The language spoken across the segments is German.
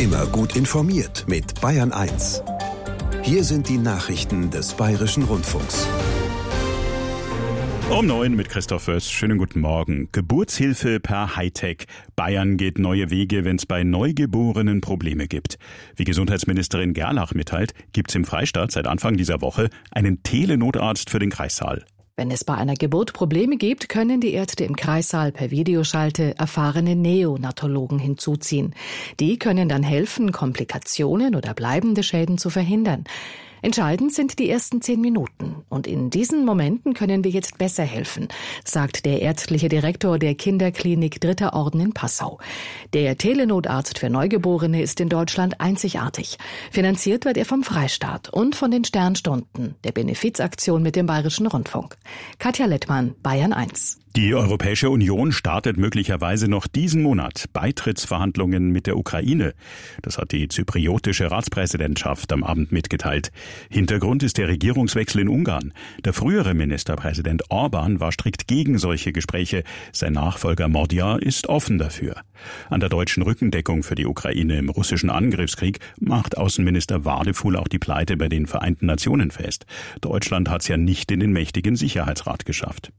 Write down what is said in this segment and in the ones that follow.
Immer gut informiert mit Bayern 1. Hier sind die Nachrichten des Bayerischen Rundfunks. Um 9 mit Christoph Föß. Schönen guten Morgen. Geburtshilfe per Hightech. Bayern geht neue Wege, wenn es bei Neugeborenen Probleme gibt. Wie Gesundheitsministerin Gerlach mitteilt, gibt es im Freistaat seit Anfang dieser Woche einen Telenotarzt für den Kreissaal. Wenn es bei einer Geburt Probleme gibt, können die Ärzte im Kreissaal per Videoschalte erfahrene Neonatologen hinzuziehen. Die können dann helfen, Komplikationen oder bleibende Schäden zu verhindern. Entscheidend sind die ersten 10 Minuten. Und in diesen Momenten können wir jetzt besser helfen, sagt der ärztliche Direktor der Kinderklinik Dritter Orden in Passau. Der Telenotarzt für Neugeborene ist in Deutschland einzigartig. Finanziert wird er vom Freistaat und von den Sternstunden, der Benefizaktion mit dem Bayerischen Rundfunk. Katja Lettmann, Bayern 1. Die Europäische Union startet möglicherweise noch diesen Monat Beitrittsverhandlungen mit der Ukraine. Das hat die zypriotische Ratspräsidentschaft am Abend mitgeteilt. Hintergrund ist der Regierungswechsel in Ungarn. Der frühere Ministerpräsident Orbán war strikt gegen solche Gespräche. Sein Nachfolger Mordja ist offen dafür. An der deutschen Rückendeckung für die Ukraine im russischen Angriffskrieg macht Außenminister Wadefuhl auch die Pleite bei den Vereinten Nationen fest. Deutschland hat es ja nicht in den mächtigen Sicherheitsrat geschafft.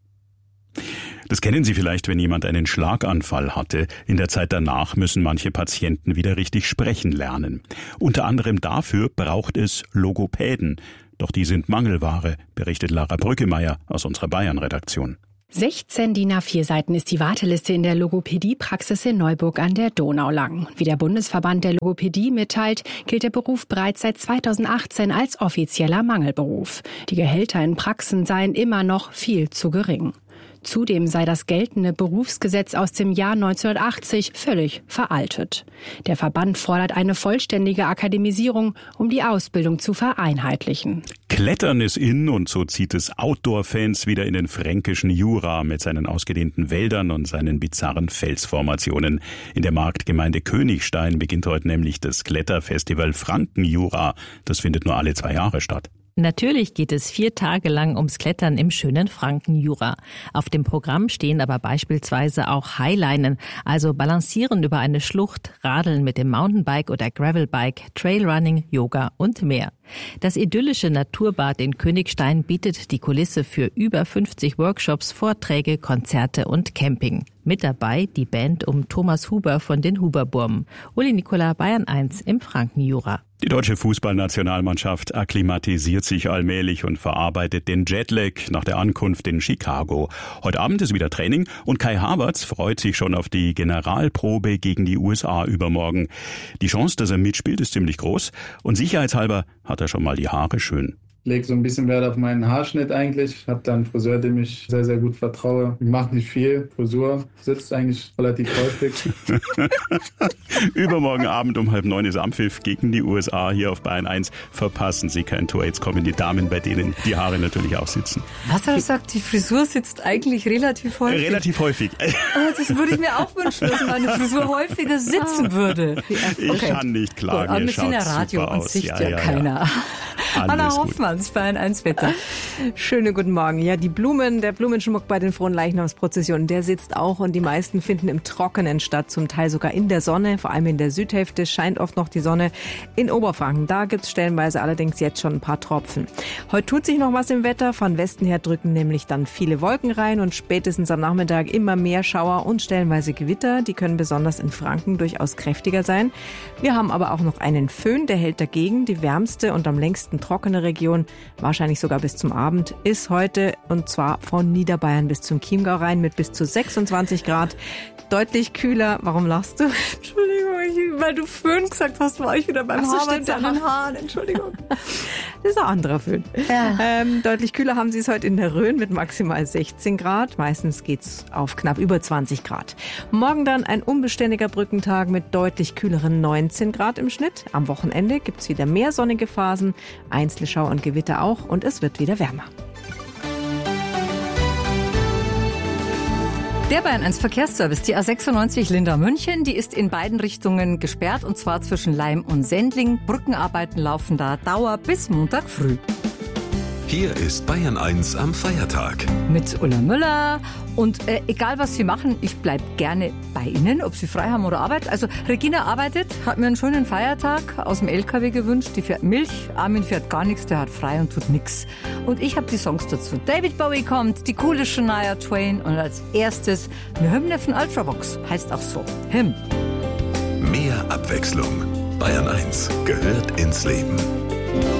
Das kennen Sie vielleicht, wenn jemand einen Schlaganfall hatte. In der Zeit danach müssen manche Patienten wieder richtig sprechen lernen. Unter anderem dafür braucht es Logopäden. Doch die sind Mangelware, berichtet Lara Brückemeier aus unserer Bayern-Redaktion. 16 DIN A4 Seiten ist die Warteliste in der Logopädie-Praxis in Neuburg an der Donau lang. Wie der Bundesverband der Logopädie mitteilt, gilt der Beruf bereits seit 2018 als offizieller Mangelberuf. Die Gehälter in Praxen seien immer noch viel zu gering. Zudem sei das geltende Berufsgesetz aus dem Jahr 1980 völlig veraltet. Der Verband fordert eine vollständige Akademisierung, um die Ausbildung zu vereinheitlichen. Klettern ist in und so zieht es Outdoor-Fans wieder in den fränkischen Jura mit seinen ausgedehnten Wäldern und seinen bizarren Felsformationen. In der Marktgemeinde Königstein beginnt heute nämlich das Kletterfestival Frankenjura. Das findet nur alle 2 Jahre statt. Natürlich geht es 4 Tage lang ums Klettern im schönen Frankenjura. Auf dem Programm stehen aber beispielsweise auch Highlinen, also Balancieren über eine Schlucht, Radeln mit dem Mountainbike oder Gravelbike, Trailrunning, Yoga und mehr. Das idyllische Naturbad in Königstein bietet die Kulisse für über 50 Workshops, Vorträge, Konzerte und Camping. Mit dabei die Band um Thomas Huber von den Huberburmen. Uli Nicola, Bayern 1 im Frankenjura. Die deutsche Fußballnationalmannschaft akklimatisiert sich allmählich und verarbeitet den Jetlag nach der Ankunft in Chicago. Heute Abend ist wieder Training und Kai Havertz freut sich schon auf die Generalprobe gegen die USA übermorgen. Die Chance, dass er mitspielt, ist ziemlich groß und sicherheitshalber hat er schon mal die Haare schön. Ich lege so ein bisschen Wert auf meinen Haarschnitt eigentlich. Ich habe da einen Friseur, dem ich sehr, sehr gut vertraue. Ich mache nicht viel. Frisur sitzt eigentlich relativ häufig. Übermorgen Abend um 8:30 ist Anpfiff gegen die USA hier auf Bayern 1. Verpassen Sie kein Tor. Jetzt kommen die Damen, bei denen die Haare natürlich auch sitzen. Was hat er gesagt? Die Frisur sitzt eigentlich relativ häufig? Relativ häufig. Das würde ich mir auch wünschen, dass meine Frisur häufiger sitzen würde. Ich kann nicht klagen. Gut, wir sind ja Radio und sieht ja keiner. Anna Hoffmanns, Bayern 1 Wetter. Schönen guten Morgen. Ja, der Blumenschmuck bei den Fronleichnamsprozessionen, der sitzt auch und die meisten finden im Trockenen statt, zum Teil sogar in der Sonne, vor allem in der Südhälfte scheint oft noch die Sonne. In Oberfranken, da gibt's stellenweise allerdings jetzt schon ein paar Tropfen. Heute tut sich noch was im Wetter, von Westen her drücken nämlich dann viele Wolken rein und spätestens am Nachmittag immer mehr Schauer und stellenweise Gewitter, die können besonders in Franken durchaus kräftiger sein. Wir haben aber auch noch einen Föhn, der hält dagegen, die wärmste und am längsten trockene Region, wahrscheinlich sogar bis zum Abend, ist heute und zwar von Niederbayern bis zum Chiemgau rein mit bis zu 26 Grad. Deutlich kühler. Warum lachst du? Entschuldigung, weil du Föhn gesagt hast, war ich wieder beim Haarwitz an den Haaren. Entschuldigung. Das ist ein anderer Föhn. Ja. Deutlich kühler haben sie es heute in der Rhön mit maximal 16 Grad. Meistens geht's auf knapp über 20 Grad. Morgen dann ein unbeständiger Brückentag mit deutlich kühleren 19 Grad im Schnitt. Am Wochenende gibt's wieder mehr sonnige Phasen, Einzelschauer und Gewitter auch und es wird wieder wärmer. Der Bayern 1 Verkehrsservice, die A96 Linda-München, die ist in beiden Richtungen gesperrt und zwar zwischen Laim und Sendling. Brückenarbeiten laufen da Dauer bis Montag früh. Hier ist Bayern 1 am Feiertag. Mit Ulla Müller. Und egal, was Sie machen, ich bleibe gerne bei Ihnen, ob Sie frei haben oder Arbeit. Also Regina arbeitet, hat mir einen schönen Feiertag aus dem LKW gewünscht. Die fährt Milch, Armin fährt gar nichts, der hat frei und tut nichts. Und ich habe die Songs dazu. David Bowie kommt, die coole Shania Twain und als erstes eine Hymne von Ultravox. Heißt auch so, Hymn. Mehr Abwechslung. Bayern 1 gehört ins Leben.